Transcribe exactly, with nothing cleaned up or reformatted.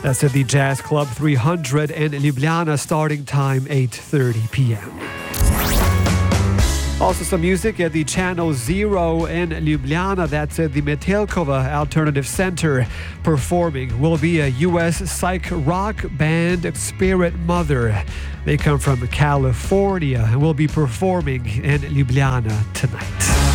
That's at the Jazz Club three hundred in Ljubljana, starting time eight thirty p.m. Also some music at the Channel Zero in Ljubljana. That's at the Metelkova Alternative Center. Performing will be a U S psych rock band, Spirit Mother. They come from California and will be performing in Ljubljana tonight.